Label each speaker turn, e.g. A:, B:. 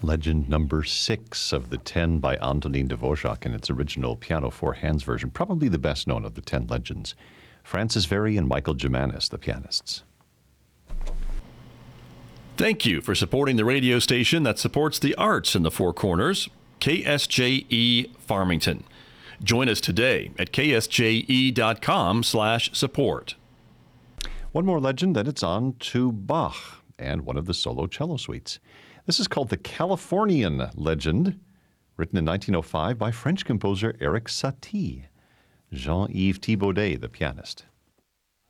A: Legend number 6 of the 10 by Antonin Dvorak in its original piano 4 hands version, probably the best known of the 10 legends. Francis Very and Michael Germanis, the pianists.
B: Thank you for supporting the radio station that supports the arts in the Four Corners, KSJE Farmington. Join us today at ksje.com/support.
A: One more legend, then it's on to Bach and one of the solo cello suites. This is called the Californian Legend, written in 1905 by French composer Erik Satie. Jean-Yves Thibaudet, the pianist.